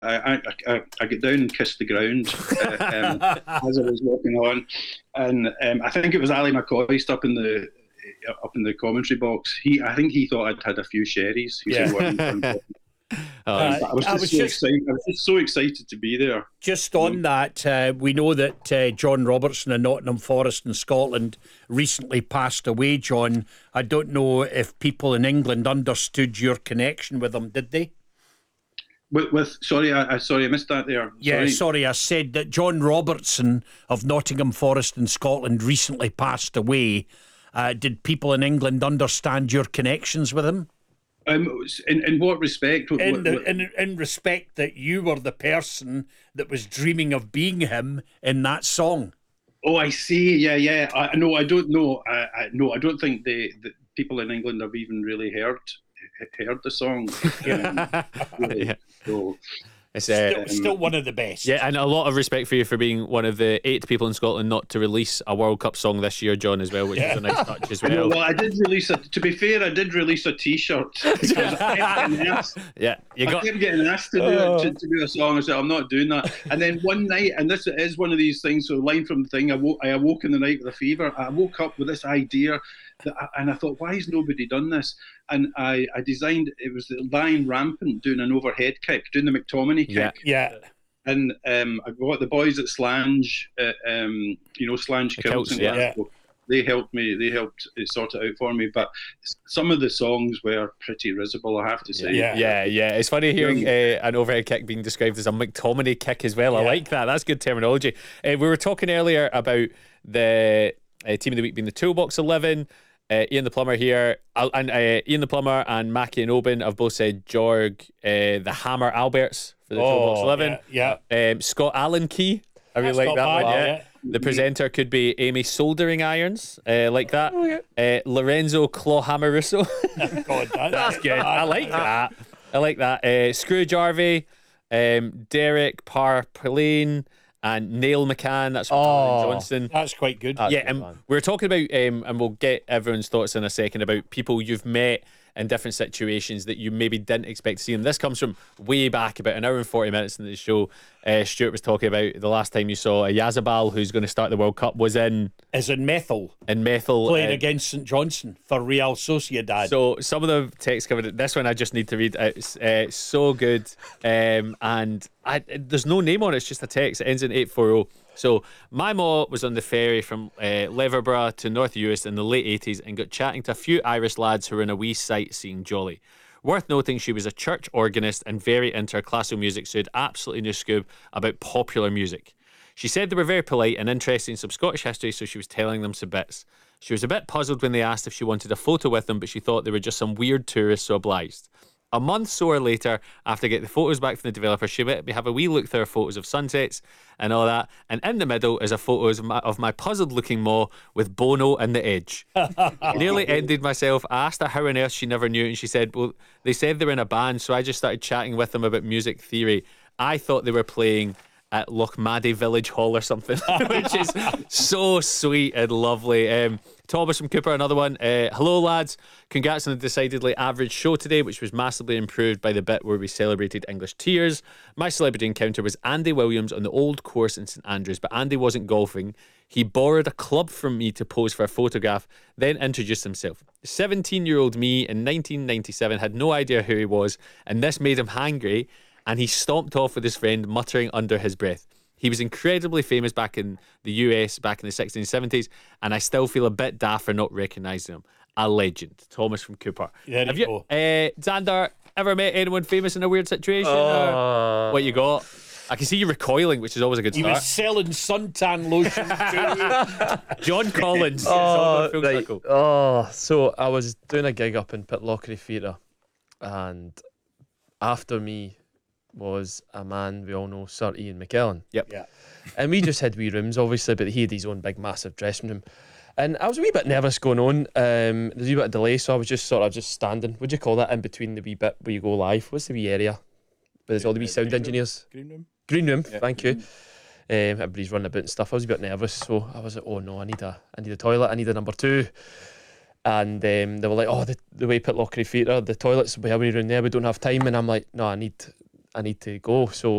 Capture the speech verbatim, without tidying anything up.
I, I, I, I get down and kissed the ground uh, um, as I was walking on, and um, I think it was Ali McCoy stuck in the up in the commentary box. He, I think he thought I'd had a few sherries. He Yeah. said, "What?" Um, Uh, I was just I was so just- excited. I was just so excited to be there. Just on that, uh, we know that uh, John Robertson of Nottingham Forest in Scotland recently passed away, John. I don't know if people in England understood your connection with him, did they? With, with sorry, I, I sorry, I missed that there. Yeah, sorry. sorry, I said that John Robertson of Nottingham Forest in Scotland recently passed away. Uh, did people in England understand your connections with him? Um, in in what respect? What, In, what, the, what- in in respect that you were the person that was dreaming of being him in that song. Oh, I see. Yeah, yeah. I no, I don't know. I, I no, I don't think the, the people in England have even really heard heard the song. Um, really. Yeah. So, It's, uh, Still, still one of the best. yeah, and a lot of respect for you for being one of the eight people in Scotland not to release a World Cup song this year, John, as well, which Yeah. is a nice touch as I know, well. well, I did release a. To be fair, I did release a T-shirt because I kept getting asked. Yeah, you I got. kept getting asked to do, to, to do a song. I said, I'm not doing that. And then one night, and this is one of these things, so line from the thing, I woke, I awoke in the night with a fever. I woke up with this idea, that I, and I thought, why has nobody done this? And I, I designed, it was the Lion Rampant doing an overhead kick, doing the McTominay kick. Yeah. Yeah. And um, I got the boys at Slange, uh, um, you know, Slange The Kilts Kilts, in yeah. Glasgow. They helped me. They helped sort it out for me. But some of the songs were pretty risible, I have to say. Yeah. Yeah, yeah. It's funny hearing uh, an overhead kick being described as a McTominay kick as well. I Yeah. like that. That's good terminology. Uh, we were talking earlier about the uh, team of the week being the Toolbox eleven. Uh, Ian the Plumber here, uh, and uh, Ian the Plumber and Mackie and Oban have both said Jorg, uh, the Hammer Alberts for the Oh, Toolbox eleven. yeah, Um, Scott Allen Key. I really That's like not that bad, one. Yeah. yeah. The presenter could be Amy Soldering Irons, uh, like that. Uh, Lorenzo Clawhammer Russo. God, that, That's good. I like that. I like that. Uh, Scrooge Jarvey, um, Derek Parplane, and Neil McCann. That's from Oh. Alan Johnston. That's quite good. That's Yeah, good, and man. we were talking about, um, and we'll get everyone's thoughts in a second about people you've met in different situations that you maybe didn't expect to see. And this comes from way back, about an hour and forty minutes in the show. Uh, Stuart was talking about the last time you saw a Yazabal, who's going to start the World Cup, was in Is in Methil, in Methil. playing uh, against St Johnson for Real Sociedad. So some of the text covered. This one I just need to read. It's uh, so good, um, and I, there's no name on it. It's just a text. It ends in eight four zero. So my ma was on the ferry from uh, Leverborough to North Uist in the late eighties and got chatting to a few Irish lads who were in a wee sightseeing jolly. Worth noting, she was a church organist and very into her classical music, so had absolutely no scoop about popular music. She said they were very polite and interested in some Scottish history, so she was telling them some bits. She was a bit puzzled when they asked if she wanted a photo with them, but she thought they were just some weird tourists, so obliged. A month or later, after getting the photos back from the developer, she let me have a wee look through her photos of sunsets and all that. And in the middle is a photo of my, of my puzzled-looking ma with Bono in the edge. Nearly ended myself. I asked her how on earth she never knew, and she said, well, they said they were in a band, so I just started chatting with them about music theory. I thought they were playing at Lochmaddy Village Hall or something, which is so sweet and lovely. Um, Thomas from Cooper, another one. Uh, Hello, lads. Congrats on a decidedly average show today, which was massively improved by the bit where we celebrated English tears. My celebrity encounter was Andy Williams on the old course in St Andrews, but Andy wasn't golfing. He borrowed a club from me to pose for a photograph, then introduced himself. seventeen-year-old me in nineteen ninety-seven had no idea who he was, and this made him hangry, and he stomped off with his friend, muttering under his breath. He was incredibly famous back in the U S back in the sixties and seventies, and I still feel a bit daft for not recognising him. A legend. Thomas from Cooper. There Have you you, uh, Xander, ever met anyone famous in a weird situation? or what you got? I can see you recoiling, which is always a good he start. was selling suntan lotion too. John Collins. Oh, It's all right. circle. Oh, so I was doing a gig up in Pitlochry Theatre, and after me was a man we all know, Sir Ian McKellen. Yep. Yeah. And we just had wee rooms, obviously, but he had his own big, massive dressing room. And I was a wee bit nervous going on. Um, there's a wee bit of delay, so I was just sort of just standing. What do you call that in between the wee bit where you go live? What's the wee area? Where there's all the wee sound engineers. Green room. Green room, thank you. Um, everybody's running about and stuff. I was a bit nervous, so I was like, oh no, I need a, I need a toilet. I need a number two. And um, they were like, oh, the, the way Pitlochry Theatre, the toilets will be every room there. We don't have time. And I'm like, no, I need, I need to go. So